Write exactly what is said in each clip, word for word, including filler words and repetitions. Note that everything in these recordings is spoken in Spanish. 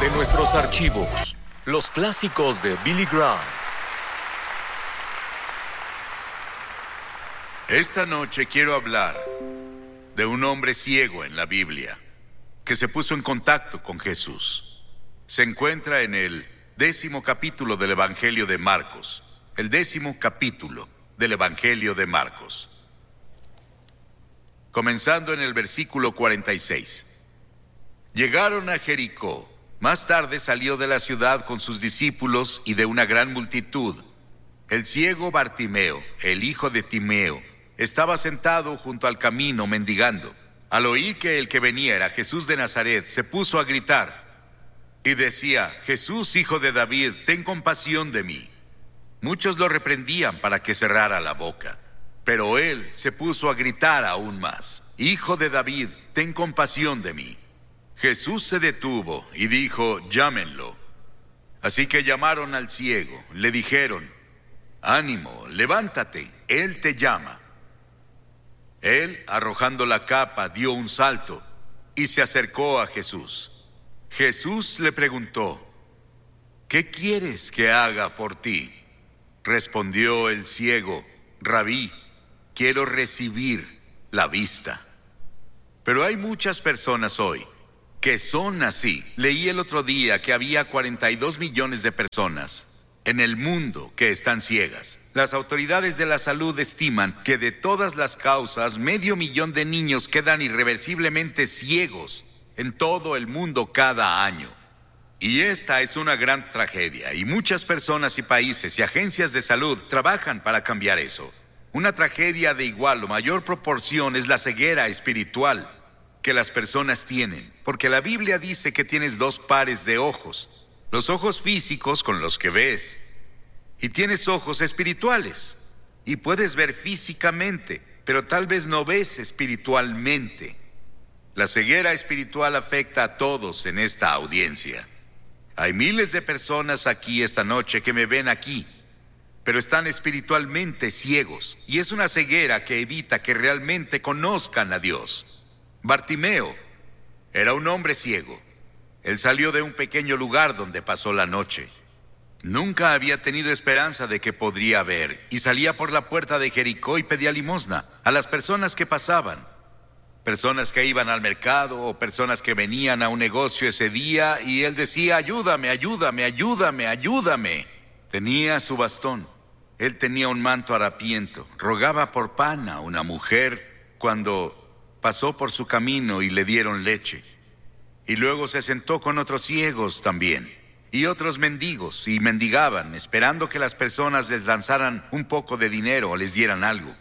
de nuestros archivos, los clásicos de Billy Graham. Esta noche quiero hablar de un hombre ciego en la Biblia que se puso en contacto con Jesús. Se encuentra en el décimo capítulo del Evangelio de Marcos. El décimo capítulo del Evangelio de Marcos. Comenzando en el versículo cuarenta y seis. Llegaron a Jericó. Más tarde salió de la ciudad con sus discípulos y de una gran multitud. El ciego Bartimeo, el hijo de Timeo, estaba sentado junto al camino mendigando. Al oír que el que venía era Jesús de Nazaret, se puso a gritar y decía: Jesús, hijo de David, ten compasión de mí. Muchos lo reprendían para que cerrara la boca, pero él se puso a gritar aún más: Hijo de David, ten compasión de mí. Jesús se detuvo y dijo: llámenlo. Así que llamaron al ciego, le dijeron: ánimo, levántate, él te llama. Él, arrojando la capa, dio un salto y se acercó a Jesús. Jesús le preguntó: ¿qué quieres que haga por ti? Respondió el ciego: Rabí, quiero recibir la vista. Pero hay muchas personas hoy que son así. Leí el otro día que había cuarenta y dos millones de personas en el mundo que están ciegas. Las autoridades de la salud estiman que de todas las causas, medio millón de niños quedan irreversiblemente ciegos en todo el mundo cada año. Y esta es una gran tragedia, y muchas personas y países y agencias de salud trabajan para cambiar eso. Una tragedia de igual o mayor proporción es la ceguera espiritual que las personas tienen, porque la Biblia dice que tienes dos pares de ojos: los ojos físicos con los que ves, y tienes ojos espirituales, y puedes ver físicamente, pero tal vez no ves espiritualmente. La ceguera espiritual afecta a todos en esta audiencia. Hay miles de personas aquí esta noche que me ven aquí, pero están espiritualmente ciegos, y es una ceguera que evita que realmente conozcan a Dios. Bartimeo era un hombre ciego. Él salió de un pequeño lugar donde pasó la noche. Nunca había tenido esperanza de que podría ver, y salía por la puerta de Jericó y pedía limosna a las personas que pasaban. Personas que iban al mercado o personas que venían a un negocio ese día, y él decía: ayúdame, ayúdame, ayúdame, ayúdame. Tenía su bastón. Él tenía un manto harapiento. Rogaba por pan a una mujer cuando pasó por su camino y le dieron leche. Y luego se sentó con otros ciegos también, y otros mendigos, y mendigaban, esperando que las personas les lanzaran un poco de dinero o les dieran algo.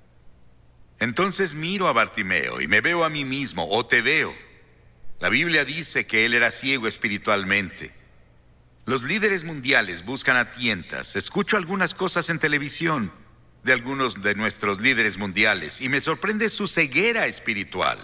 Entonces miro a Bartimeo y me veo a mí mismo, o te veo. La Biblia dice que él era ciego espiritualmente. Los líderes mundiales buscan a tientas. Escucho algunas cosas en televisión de algunos de nuestros líderes mundiales y me sorprende su ceguera espiritual.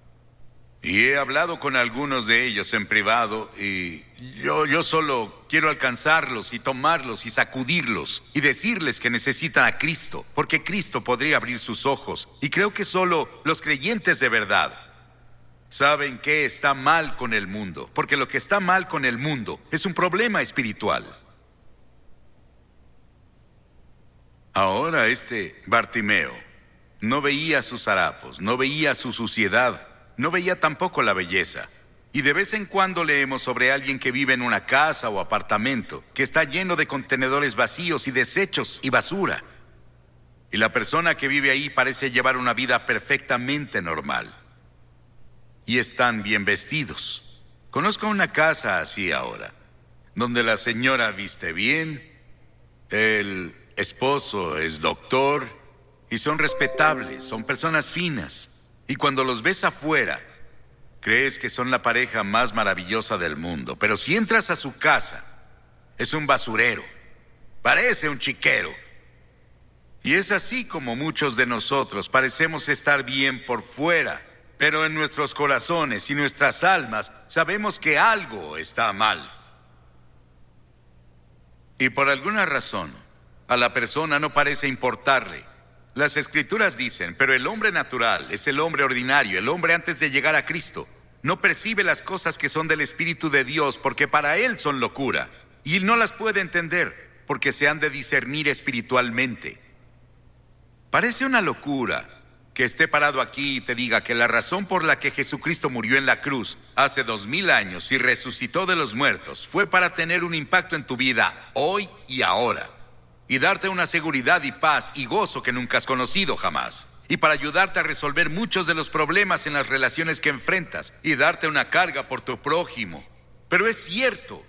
Y he hablado con algunos de ellos en privado y yo, yo solo quiero alcanzarlos y tomarlos y sacudirlos y decirles que necesitan a Cristo, porque Cristo podría abrir sus ojos. Y creo que solo los creyentes de verdad saben qué está mal con el mundo, porque lo que está mal con el mundo es un problema espiritual. Ahora este Bartimeo no veía sus harapos, no veía su suciedad, no veía tampoco la belleza. Y de vez en cuando leemos sobre alguien que vive en una casa o apartamento que está lleno de contenedores vacíos y desechos y basura. Y la persona que vive ahí parece llevar una vida perfectamente normal. Y están bien vestidos. Conozco una casa así ahora, donde la señora viste bien, el esposo es doctor, y son respetables, son personas finas. Y cuando los ves afuera, crees que son la pareja más maravillosa del mundo. Pero si entras a su casa, es un basurero. Parece un chiquero. Y es así como muchos de nosotros parecemos estar bien por fuera, pero en nuestros corazones y nuestras almas sabemos que algo está mal. Y por alguna razón, a la persona no parece importarle. Las Escrituras dicen: pero el hombre natural es el hombre ordinario, el hombre antes de llegar a Cristo. no percibe las cosas que son del Espíritu de Dios porque para él son locura, y no las puede entender porque se han de discernir espiritualmente. Parece una locura que esté parado aquí y te diga que la razón por la que Jesucristo murió en la cruz hace dos mil años y resucitó de los muertos fue para tener un impacto en tu vida hoy y ahora, y darte una seguridad y paz y gozo que nunca has conocido jamás, y para ayudarte a resolver muchos de los problemas en las relaciones que enfrentas y darte una carga por tu prójimo. Pero es cierto,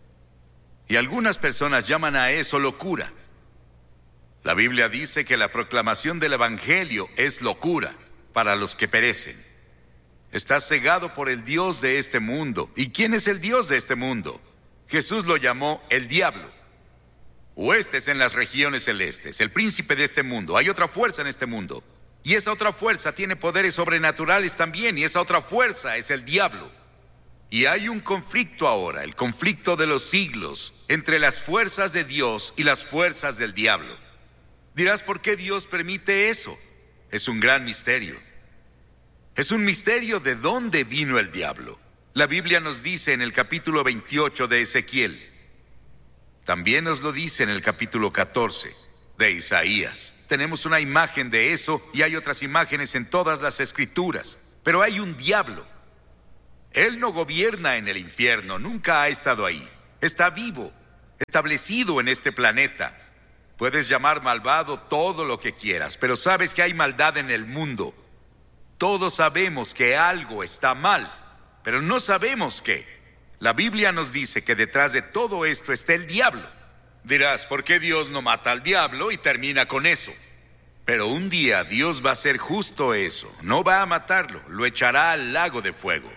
y algunas personas llaman a eso locura. La Biblia dice que la proclamación del Evangelio es locura para los que perecen. Estás cegado por el Dios de este mundo. ¿Y quién es el Dios de este mundo? Jesús lo llamó el diablo. Huestes en las regiones celestes, el príncipe de este mundo. Hay otra fuerza en este mundo. Y esa otra fuerza tiene poderes sobrenaturales también. Y esa otra fuerza es el diablo. Y hay un conflicto ahora, el conflicto de los siglos, entre las fuerzas de Dios y las fuerzas del diablo. Dirás, ¿por qué Dios permite eso? Es un gran misterio. Es un misterio de dónde vino el diablo. La Biblia nos dice en el capítulo veintiocho de Ezequiel. También nos lo dice en el capítulo catorce de Isaías. Tenemos una imagen de eso y hay otras imágenes en todas las escrituras. Pero hay un diablo. Él no gobierna en el infierno, nunca ha estado ahí. Está vivo, establecido en este planeta. Puedes llamar malvado todo lo que quieras, pero sabes que hay maldad en el mundo. Todos sabemos que algo está mal, pero no sabemos qué. La Biblia nos dice que detrás de todo esto está el diablo. Dirás, ¿por qué Dios no mata al diablo y termina con eso? Pero un día Dios va a hacer justo eso. No va a matarlo, lo echará al lago de fuego.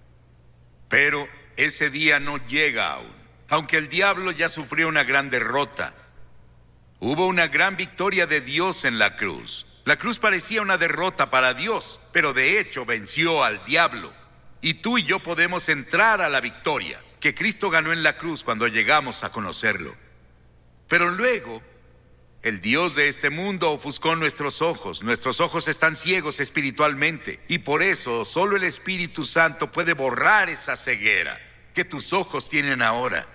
Pero ese día no llega aún. Aunque el diablo ya sufrió una gran derrota, hubo una gran victoria de Dios en la cruz. La cruz parecía una derrota para Dios, pero de hecho venció al diablo. Y tú y yo podemos entrar a la victoria que Cristo ganó en la cruz cuando llegamos a conocerlo. Pero luego, el Dios de este mundo ofuscó nuestros ojos. Nuestros ojos están ciegos espiritualmente. Y por eso solo el Espíritu Santo puede borrar esa ceguera que tus ojos tienen ahora.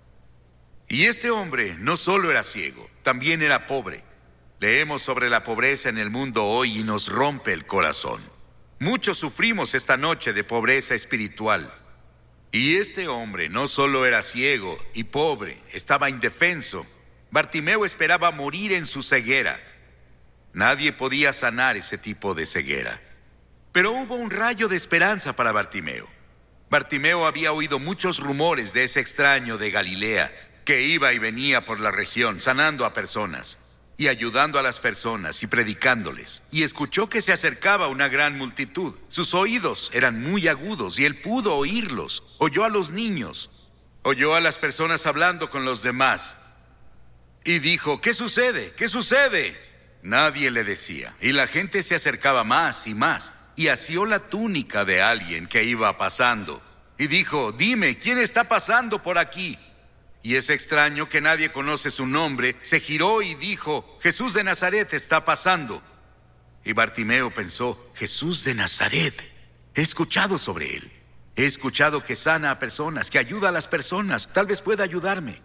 Y este hombre no solo era ciego, también era pobre. Leemos sobre la pobreza en el mundo hoy y nos rompe el corazón. Muchos sufrimos esta noche de pobreza espiritual. Y este hombre no solo era ciego y pobre, estaba indefenso. Bartimeo esperaba morir en su ceguera. Nadie podía sanar ese tipo de ceguera. Pero hubo un rayo de esperanza para Bartimeo. Bartimeo había oído muchos rumores de ese extraño de Galilea, que iba y venía por la región, sanando a personas, y ayudando a las personas, y predicándoles. Y escuchó que se acercaba una gran multitud. Sus oídos eran muy agudos, y él pudo oírlos. Oyó a los niños, oyó a las personas hablando con los demás, y dijo, ¿qué sucede? ¿Qué sucede? Nadie le decía, y la gente se acercaba más y más, y asió la túnica de alguien que iba pasando, y dijo, dime, ¿quién está pasando por aquí? Y ese extraño, que nadie conoce su nombre, se giró y dijo, Jesús de Nazaret está pasando. Y Bartimeo pensó, Jesús de Nazaret, he escuchado sobre él. He escuchado que sana a personas, que ayuda a las personas, tal vez pueda ayudarme.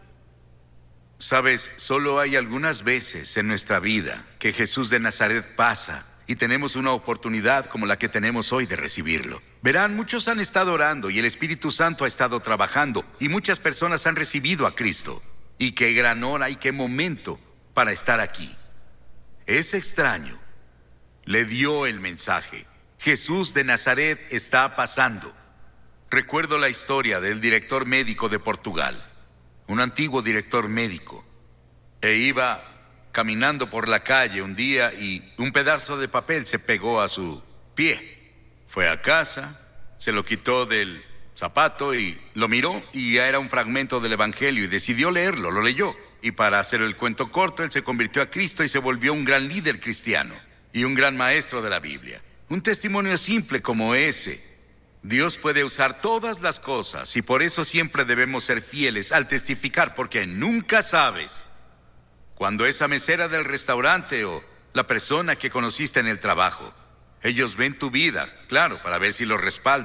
Sabes, solo hay algunas veces en nuestra vida que Jesús de Nazaret pasa y tenemos una oportunidad como la que tenemos hoy de recibirlo. Verán, muchos han estado orando y el Espíritu Santo ha estado trabajando y muchas personas han recibido a Cristo. Y qué gran hora y qué momento para estar aquí. Ese extraño le dio el mensaje. Jesús de Nazaret está pasando. Recuerdo la historia del director médico de Portugal, un antiguo director médico, e iba caminando por la calle un día y un pedazo de papel se pegó a su pie. Fue a casa, se lo quitó del zapato y lo miró y ya era un fragmento del Evangelio y decidió leerlo, lo leyó. Y para hacer el cuento corto, él se convirtió a Cristo y se volvió un gran líder cristiano y un gran maestro de la Biblia. Un testimonio simple como ese. Dios puede usar todas las cosas y por eso siempre debemos ser fieles al testificar, porque nunca sabes cuando esa mesera del restaurante o la persona que conociste en el trabajo, ellos ven tu vida, claro, para ver si los respaldas.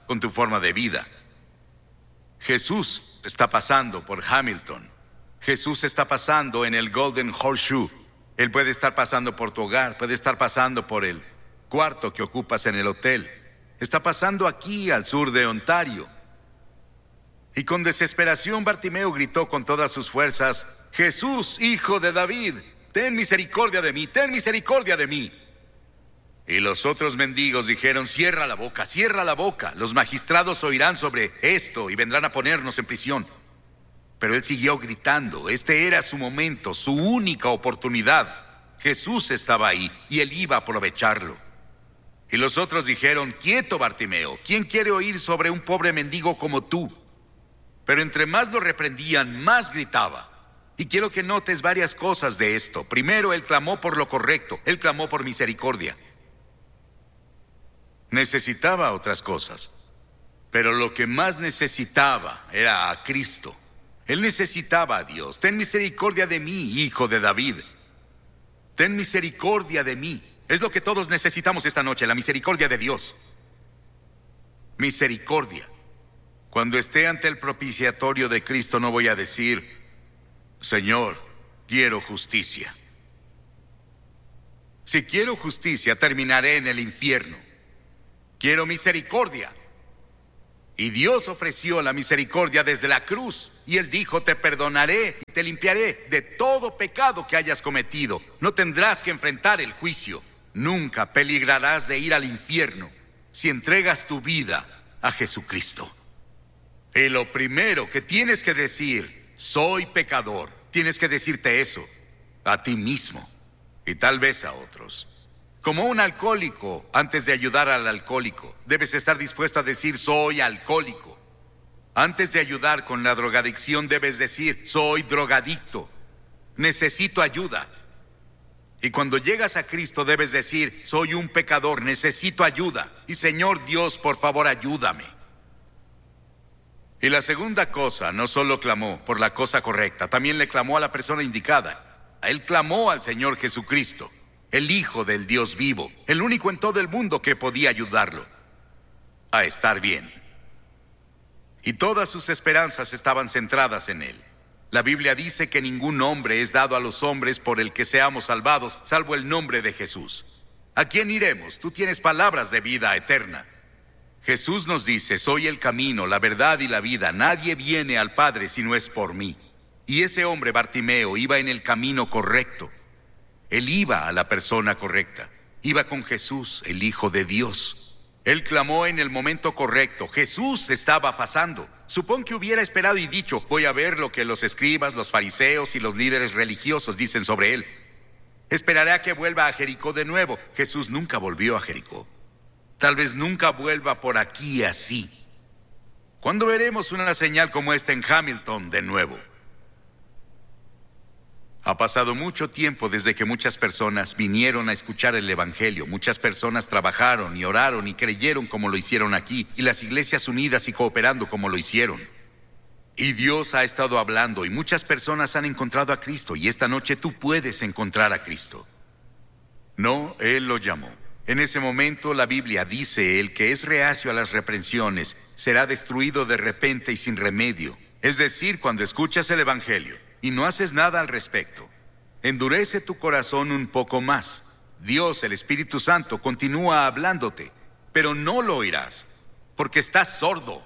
con tu forma de vida. Jesús está pasando por Hamilton. Jesús está pasando en el Golden Horseshoe. Él puede estar pasando por tu hogar, puede estar pasando por el cuarto que ocupas en el hotel. Está pasando aquí al sur de Ontario. Y con desesperación Bartimeo gritó con todas sus fuerzas: Jesús, hijo de David, ten misericordia de mí, ten misericordia de mí. Y los otros mendigos dijeron: cierra la boca, cierra la boca. Los magistrados oirán sobre esto y vendrán a ponernos en prisión. Pero él siguió gritando. Este era su momento, su única oportunidad. Jesús estaba ahí y él iba a aprovecharlo. Y los otros dijeron: quieto, Bartimeo, ¿quién quiere oír sobre un pobre mendigo como tú? Pero entre más lo reprendían, más gritaba. Y quiero que notes varias cosas de esto. Primero, él clamó por lo correcto. Él clamó por misericordia. Necesitaba otras cosas, pero lo que más necesitaba era a Cristo. Él necesitaba a Dios. Ten misericordia de mí, hijo de David. Ten misericordia de mí. Es lo que todos necesitamos esta noche, la misericordia de Dios. Misericordia. Cuando esté ante el propiciatorio de Cristo, no voy a decir: Señor, quiero justicia. Si quiero justicia, terminaré en el infierno. Quiero misericordia. Y Dios ofreció la misericordia desde la cruz. Y Él dijo: te perdonaré y te limpiaré de todo pecado que hayas cometido. No tendrás que enfrentar el juicio. Nunca peligrarás de ir al infierno si entregas tu vida a Jesucristo. Y lo primero que tienes que decir: soy pecador. Tienes que decirte eso a ti mismo y tal vez a otros. Como un alcohólico, antes de ayudar al alcohólico, debes estar dispuesto a decir: soy alcohólico. Antes de ayudar con la drogadicción, debes decir: soy drogadicto. Necesito ayuda. Y cuando llegas a Cristo, debes decir: soy un pecador, necesito ayuda. Y Señor Dios, por favor, ayúdame. Y la segunda cosa, no solo clamó por la cosa correcta, también le clamó a la persona indicada. Él clamó al Señor Jesucristo, el Hijo del Dios vivo, el único en todo el mundo que podía ayudarlo a estar bien. Y todas sus esperanzas estaban centradas en Él. La Biblia dice que ningún nombre es dado a los hombres por el que seamos salvados, salvo el nombre de Jesús. ¿A quién iremos? Tú tienes palabras de vida eterna. Jesús nos dice: soy el camino, la verdad y la vida. Nadie viene al Padre si no es por mí. Y ese hombre, Bartimeo, iba en el camino correcto. Él iba a la persona correcta. Iba con Jesús, el Hijo de Dios. Él clamó en el momento correcto. Jesús estaba pasando. Supón que hubiera esperado y dicho: voy a ver lo que los escribas, los fariseos y los líderes religiosos dicen sobre él. Esperaré a que vuelva a Jericó de nuevo. Jesús nunca volvió a Jericó. Tal vez nunca vuelva por aquí así. ¿Cuándo veremos una señal como esta en Hamilton de nuevo? Ha pasado mucho tiempo desde que muchas personas vinieron a escuchar el Evangelio. Muchas personas trabajaron y oraron y creyeron como lo hicieron aquí, y las iglesias unidas y cooperando como lo hicieron. Y Dios ha estado hablando y muchas personas han encontrado a Cristo, y esta noche tú puedes encontrar a Cristo. No, Él lo llamó. En ese momento la Biblia dice: el que es reacio a las reprensiones será destruido de repente y sin remedio. Es decir, cuando escuchas el Evangelio y no haces nada al respecto, endurece tu corazón un poco más. Dios, el Espíritu Santo, continúa hablándote, pero no lo oirás, porque estás sordo.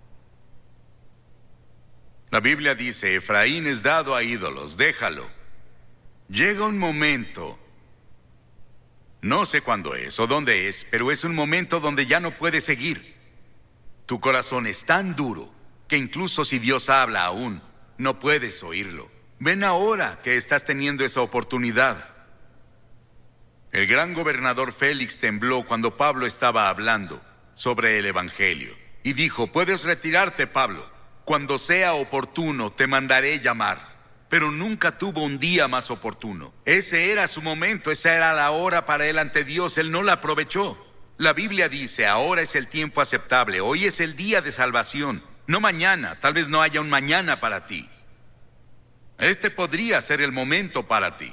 La Biblia dice: Efraín es dado a ídolos, déjalo. Llega un momento, no sé cuándo es o dónde es, pero es un momento donde ya no puedes seguir. Tu corazón es tan duro que incluso si Dios habla aún, no puedes oírlo. Ven ahora que estás teniendo esa oportunidad. El gran gobernador Félix tembló cuando Pablo estaba hablando sobre el Evangelio y dijo: puedes retirarte, Pablo. Cuando sea oportuno te mandaré llamar. Pero nunca tuvo un día más oportuno. Ese era su momento, esa era la hora para él ante Dios. Él no la aprovechó. La Biblia dice: ahora es el tiempo aceptable, hoy es el día de salvación. No mañana, tal vez no haya un mañana para ti. Este podría ser el momento para ti.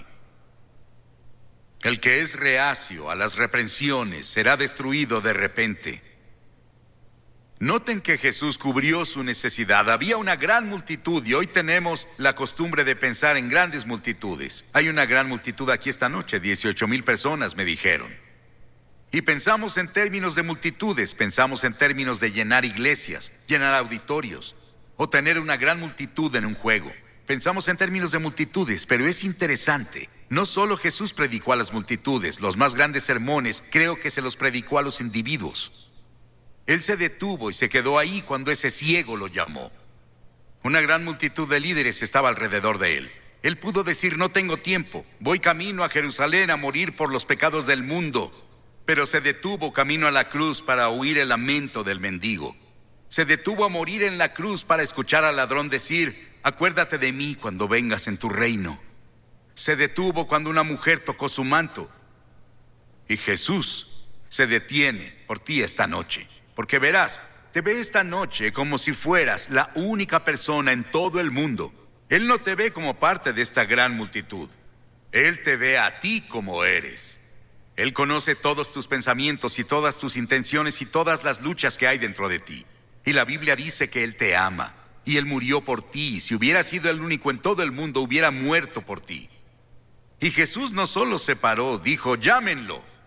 El que es reacio a las reprensiones será destruido de repente. Noten que Jesús cubrió su necesidad. Había una gran multitud y hoy tenemos la costumbre de pensar en grandes multitudes. Hay una gran multitud aquí esta noche, dieciocho mil personas me dijeron. Y pensamos en términos de multitudes, pensamos en términos de llenar iglesias, llenar auditorios, o tener una gran multitud en un juego. Pensamos en términos de multitudes, pero es interesante. No solo Jesús predicó a las multitudes, los más grandes sermones creo que se los predicó a los individuos. Él se detuvo y se quedó ahí cuando ese ciego lo llamó. Una gran multitud de líderes estaba alrededor de él. Él pudo decir, no tengo tiempo, voy camino a Jerusalén a morir por los pecados del mundo. Pero se detuvo camino a la cruz para oír el lamento del mendigo. Se detuvo a morir en la cruz para escuchar al ladrón decir, acuérdate de mí cuando vengas en tu reino. Se detuvo cuando una mujer tocó su manto. Y Jesús se detiene por ti esta noche. Porque verás, te ve esta noche como si fueras la única persona en todo el mundo. Él no te ve como parte de esta gran multitud. Él te ve a ti como eres. Él conoce todos tus pensamientos y todas tus intenciones y todas las luchas que hay dentro de ti. Y la Biblia dice que Él te ama. Y Él murió por ti. Y si hubiera sido el único en todo el mundo, hubiera muerto por ti. Y Jesús no solo se paró, dijo, llámenlo.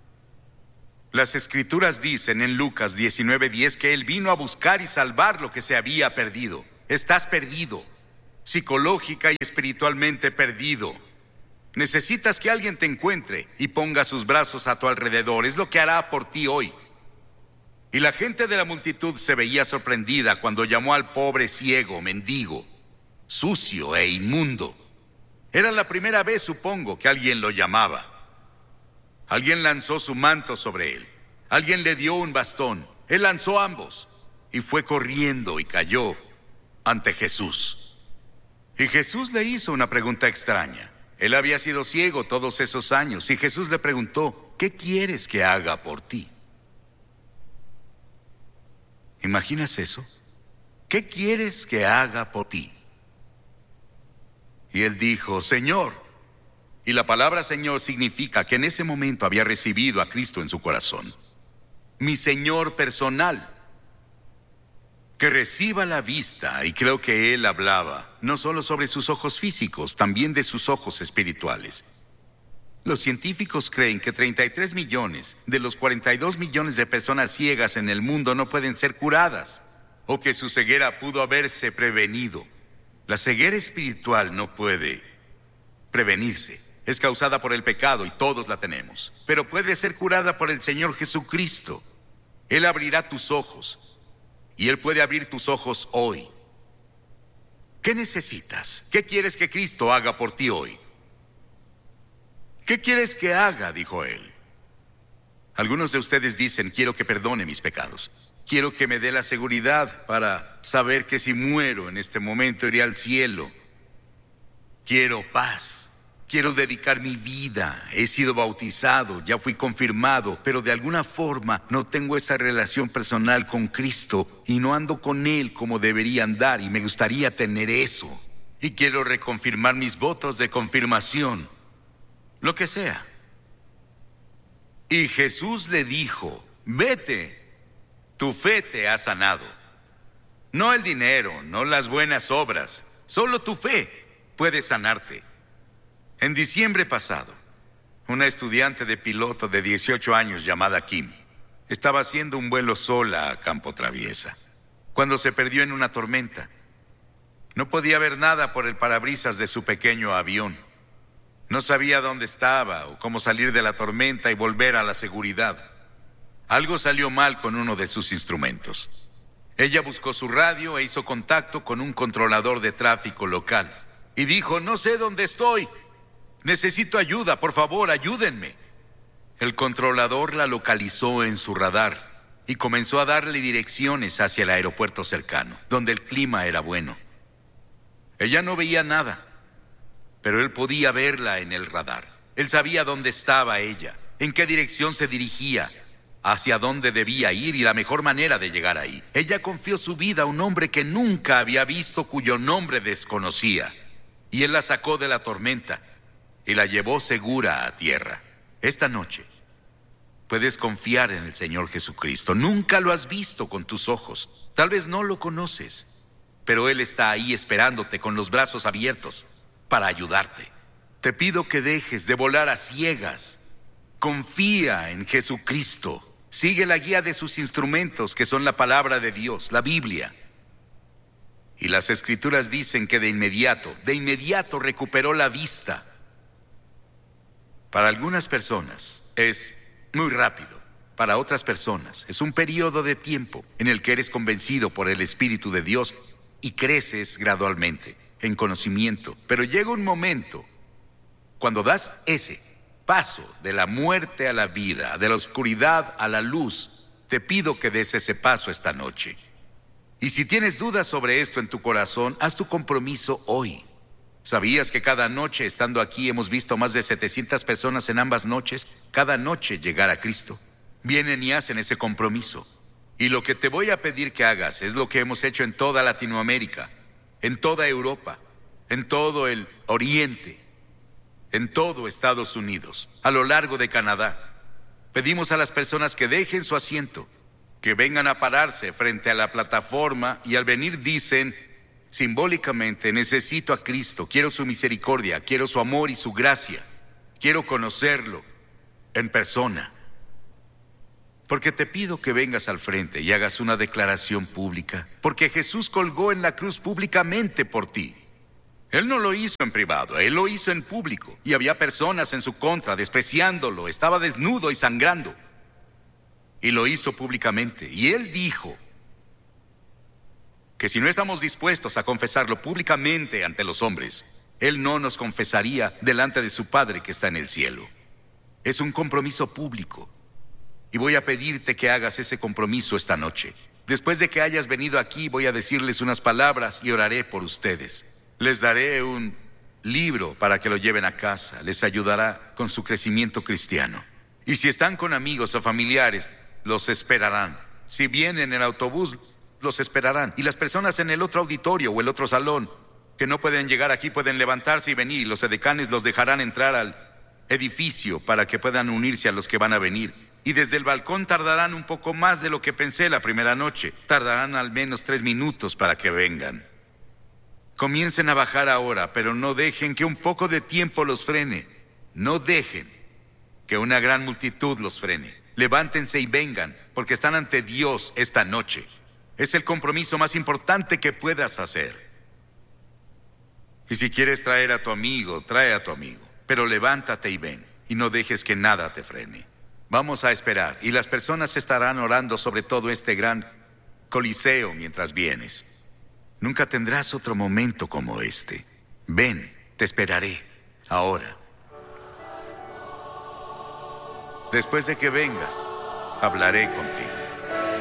Las Escrituras dicen en Lucas diecinueve diez que Él vino a buscar y salvar lo que se había perdido. Estás perdido, psicológica y espiritualmente perdido. Necesitas que alguien te encuentre y ponga sus brazos a tu alrededor. Es lo que hará por ti hoy. Y la gente de la multitud se veía sorprendida cuando llamó al pobre ciego, mendigo, sucio e inmundo. Era la primera vez, supongo, que alguien lo llamaba. Alguien lanzó su manto sobre él. Alguien le dio un bastón. Él lanzó ambos y fue corriendo y cayó ante Jesús. Y Jesús le hizo una pregunta extraña. Él había sido ciego todos esos años y Jesús le preguntó, ¿qué quieres que haga por ti? ¿Imaginas eso? ¿Qué quieres que haga por ti? Y él dijo, Señor. Y la palabra Señor significa que en ese momento había recibido a Cristo en su corazón. Mi Señor personal. Que reciba la vista, y creo que él hablaba, no solo sobre sus ojos físicos, también de sus ojos espirituales. Los científicos creen que treinta y tres millones de los cuarenta y dos millones de personas ciegas en el mundo no pueden ser curadas, o que su ceguera pudo haberse prevenido. La ceguera espiritual no puede prevenirse. Es causada por el pecado y todos la tenemos. Pero puede ser curada por el Señor Jesucristo. Él abrirá tus ojos. Y Él puede abrir tus ojos hoy. ¿Qué necesitas? ¿Qué quieres que Cristo haga por ti hoy? ¿Qué quieres que haga? Dijo Él. Algunos de ustedes dicen, quiero que perdone mis pecados. Quiero que me dé la seguridad para saber que si muero en este momento iré al cielo. Quiero paz. Quiero dedicar mi vida. He sido bautizado, ya fui confirmado, pero de alguna forma no tengo esa relación personal con Cristo y no ando con Él como debería andar y me gustaría tener eso. Y quiero reconfirmar mis votos de confirmación, lo que sea. Y Jesús le dijo, vete, tu fe te ha sanado. No el dinero, no las buenas obras, solo tu fe puede sanarte. En diciembre pasado, una estudiante de piloto de dieciocho años llamada Kim estaba haciendo un vuelo sola a Campo Traviesa cuando se perdió en una tormenta. No podía ver nada por el parabrisas de su pequeño avión. No sabía dónde estaba o cómo salir de la tormenta y volver a la seguridad. Algo salió mal con uno de sus instrumentos. Ella buscó su radio e hizo contacto con un controlador de tráfico local y dijo, no sé dónde estoy. Necesito ayuda, por favor, ayúdenme. El controlador la localizó en su radar y comenzó a darle direcciones hacia el aeropuerto cercano, donde el clima era bueno. Ella no veía nada, pero él podía verla en el radar. Él sabía dónde estaba ella, en qué dirección se dirigía, hacia dónde debía ir y la mejor manera de llegar ahí. Ella confió su vida a un hombre que nunca había visto, cuyo nombre desconocía. Y él la sacó de la tormenta y la llevó segura a tierra. Esta noche puedes confiar en el Señor Jesucristo. Nunca lo has visto con tus ojos. Tal vez no lo conoces, pero Él está ahí esperándote con los brazos abiertos para ayudarte. Te pido que dejes de volar a ciegas. Confía en Jesucristo. Sigue la guía de sus instrumentos, que son la palabra de Dios, la Biblia. Y las Escrituras dicen que de inmediato, de inmediato recuperó la vista. Para algunas personas es muy rápido. Para otras personas es un periodo de tiempo en el que eres convencido por el Espíritu de Dios y creces gradualmente en conocimiento. Pero llega un momento cuando das ese paso de la muerte a la vida, de la oscuridad a la luz. Te pido que des ese paso esta noche. Y si tienes dudas sobre esto en tu corazón, haz tu compromiso hoy. ¿Sabías que cada noche, estando aquí, hemos visto más de setecientas personas en ambas noches, cada noche llegar a Cristo? Vienen y hacen ese compromiso. Y lo que te voy a pedir que hagas es lo que hemos hecho en toda Latinoamérica, en toda Europa, en todo el Oriente, en todo Estados Unidos, a lo largo de Canadá. Pedimos a las personas que dejen su asiento, que vengan a pararse frente a la plataforma y al venir dicen simbólicamente: necesito a Cristo, quiero su misericordia, quiero su amor y su gracia, quiero conocerlo en persona. Porque te pido que vengas al frente y hagas una declaración pública, porque Jesús colgó en la cruz públicamente por ti. Él no lo hizo en privado, Él lo hizo en público. Y había personas en su contra, despreciándolo, estaba desnudo y sangrando. Y lo hizo públicamente. Y Él dijo que si no estamos dispuestos a confesarlo públicamente ante los hombres, Él no nos confesaría delante de su Padre que está en el cielo. Es un compromiso público. Y voy a pedirte que hagas ese compromiso esta noche. Después de que hayas venido aquí, voy a decirles unas palabras y oraré por ustedes. Les daré un libro para que lo lleven a casa. Les ayudará con su crecimiento cristiano. Y si están con amigos o familiares, los esperarán. Si vienen en autobús, los esperarán. Y las personas en el otro auditorio o el otro salón que no pueden llegar aquí pueden levantarse y venir. Y los edecanes los dejarán entrar al edificio para que puedan unirse a los que van a venir. Y desde el balcón tardarán un poco más de lo que pensé la primera noche. Tardarán al menos tres minutos para que vengan. Comiencen a bajar ahora, pero no dejen que un poco de tiempo los frene. No dejen que una gran multitud los frene. Levántense y vengan, porque están ante Dios esta noche. Es el compromiso más importante que puedas hacer. Y si quieres traer a tu amigo, trae a tu amigo. Pero levántate y ven, y no dejes que nada te frene. Vamos a esperar, y las personas estarán orando sobre todo este gran coliseo mientras vienes. Nunca tendrás otro momento como este. Ven, te esperaré, ahora. Después de que vengas, hablaré contigo.